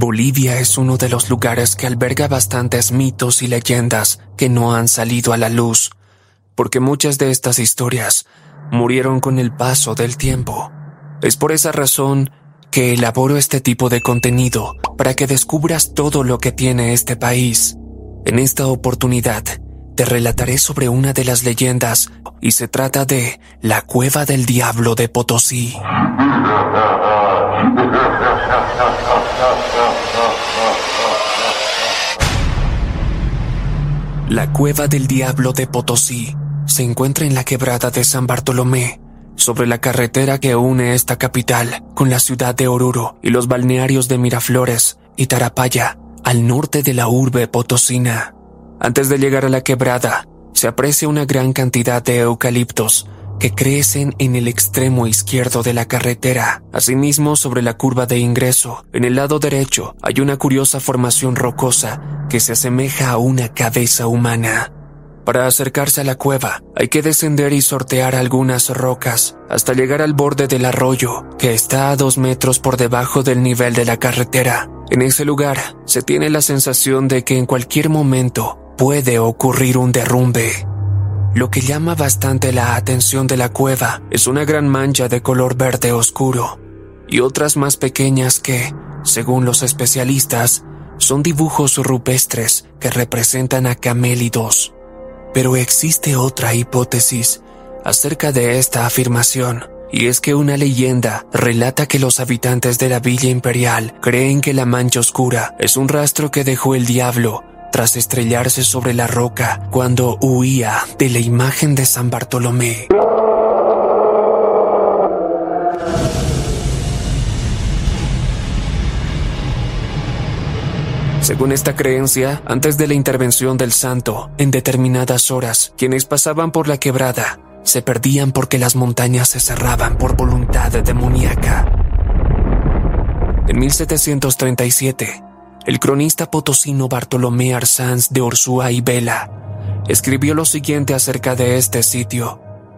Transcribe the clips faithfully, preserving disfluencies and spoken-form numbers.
Bolivia es uno de los lugares que alberga bastantes mitos y leyendas que no han salido a la luz, porque muchas de estas historias murieron con el paso del tiempo. Es por esa razón que elaboro este tipo de contenido para que descubras todo lo que tiene este país. En esta oportunidad, te relataré sobre una de las leyendas y se trata de la Cueva del Diablo de Potosí. La Cueva del Diablo de Potosí se encuentra en la quebrada de San Bartolomé, sobre la carretera que une esta capital con la ciudad de Oruro y los balnearios de Miraflores y Tarapaya, al norte de la urbe potosina. Antes de llegar a la quebrada, se aprecia una gran cantidad de eucaliptos que crecen en el extremo izquierdo de la carretera. Asimismo, sobre la curva de ingreso, en el lado derecho, hay una curiosa formación rocosa que se asemeja a una cabeza humana. Para acercarse a la cueva, hay que descender y sortear algunas rocas hasta llegar al borde del arroyo, que está a dos metros por debajo del nivel de la carretera. En ese lugar, se tiene la sensación de que en cualquier momento puede ocurrir un derrumbe. Lo que llama bastante la atención de la cueva es una gran mancha de color verde oscuro y otras más pequeñas que, según los especialistas, son dibujos rupestres que representan a camélidos. Pero existe otra hipótesis acerca de esta afirmación, y es que una leyenda relata que los habitantes de la Villa Imperial creen que la mancha oscura es un rastro que dejó el diablo tras estrellarse sobre la roca cuando huía de la imagen de San Bartolomé. Según esta creencia, antes de la intervención del santo, en determinadas horas, quienes pasaban por la quebrada se perdían porque las montañas se cerraban por voluntad demoníaca. En mil setecientos treinta y siete, el cronista potosino Bartolomé Arzáns de Urzúa y Vela escribió lo siguiente acerca de este sitio.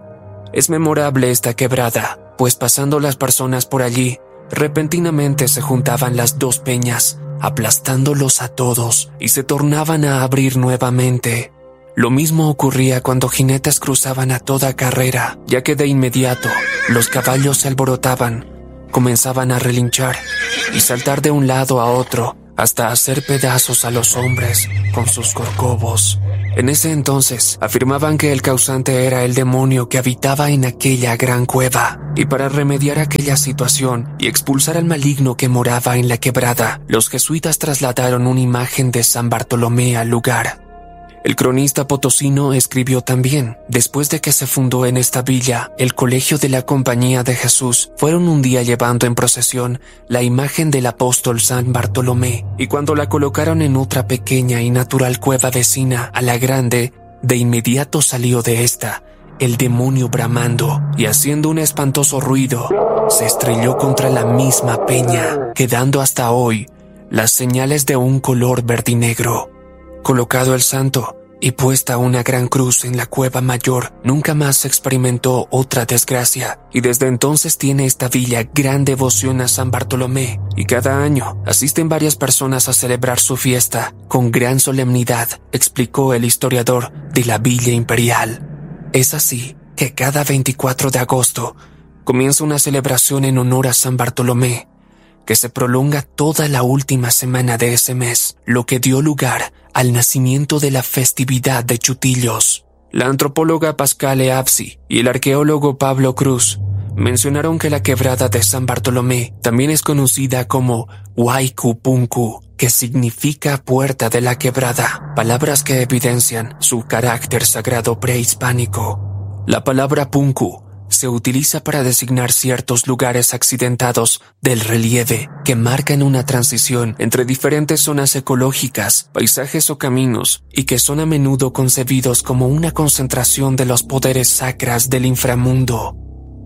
Es memorable esta quebrada, pues pasando las personas por allí, repentinamente se juntaban las dos peñas, aplastándolos a todos, y se tornaban a abrir nuevamente. Lo mismo ocurría cuando jinetes cruzaban a toda carrera, ya que de inmediato los caballos se alborotaban, comenzaban a relinchar y saltar de un lado a otro, hasta hacer pedazos a los hombres con sus corcovos. En ese entonces afirmaban que el causante era el demonio que habitaba en aquella gran cueva, y para remediar aquella situación y expulsar al maligno que moraba en la quebrada, los jesuitas trasladaron una imagen de San Bartolomé al lugar. El cronista potosino escribió también: después de que se fundó en esta villa el Colegio de la Compañía de Jesús, fueron un día llevando en procesión la imagen del apóstol San Bartolomé, y cuando la colocaron en otra pequeña y natural cueva vecina a la grande, de inmediato salió de esta el demonio bramando y haciendo un espantoso ruido, se estrelló contra la misma peña, quedando hasta hoy las señales de un color verdinegro. Colocado el santo y puesta una gran cruz en la cueva mayor, nunca más se experimentó otra desgracia, y desde entonces tiene esta villa gran devoción a San Bartolomé, y cada año asisten varias personas a celebrar su fiesta con gran solemnidad, explicó el historiador de la Villa Imperial. Es así que cada veinticuatro de agosto comienza una celebración en honor a San Bartolomé, que se prolonga toda la última semana de ese mes, lo que dio lugar al nacimiento de la festividad de Chutillos. La antropóloga Pascale Apsi y el arqueólogo Pablo Cruz mencionaron que la quebrada de San Bartolomé también es conocida como Huaycu-Puncu, que significa puerta de la quebrada, palabras que evidencian su carácter sagrado prehispánico. La palabra puncu se utiliza para designar ciertos lugares accidentados del relieve que marcan una transición entre diferentes zonas ecológicas, paisajes o caminos, y que son a menudo concebidos como una concentración de los poderes sacras del inframundo.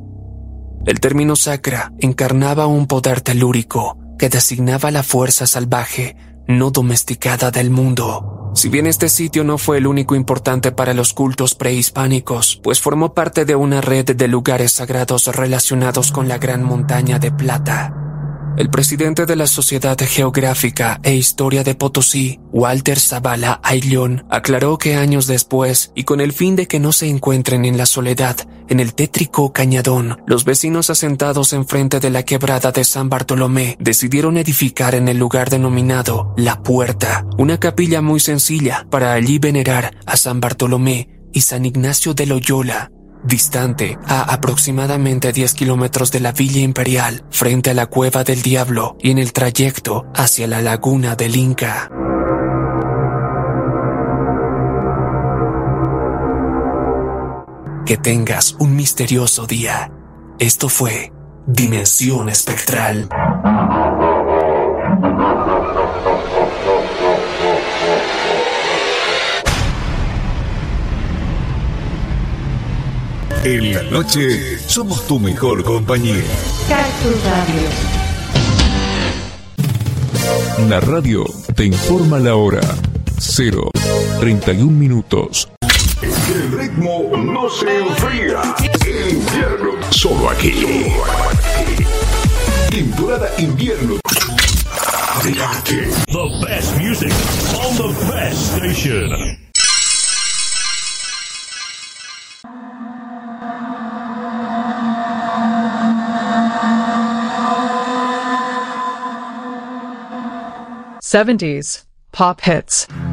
El término sacra encarnaba un poder telúrico que designaba la fuerza salvaje no domesticada del mundo. Si bien este sitio no fue el único importante para los cultos prehispánicos, pues formó parte de una red de lugares sagrados relacionados con la Gran Montaña de Plata. El presidente de la Sociedad Geográfica e Historia de Potosí, Walter Zavala Ayllón, aclaró que años después, y con el fin de que no se encuentren en la soledad, en el tétrico Cañadón, los vecinos asentados enfrente de la quebrada de San Bartolomé decidieron edificar en el lugar denominado La Puerta, una capilla muy sencilla para allí venerar a San Bartolomé y San Ignacio de Loyola, distante a aproximadamente diez kilómetros de la Villa Imperial, frente a la Cueva del Diablo y en el trayecto hacia la Laguna del Inca. Que tengas un misterioso día. Esto fue Dimensión Espectral. En la noche somos tu mejor compañía. Cactus Radio. La radio te informa la hora. Cero, treinta y un minutos. El ritmo no se enfría. El invierno solo aquí. Temporada invierno. Adelante. The best music on the best station. seventies pop hits.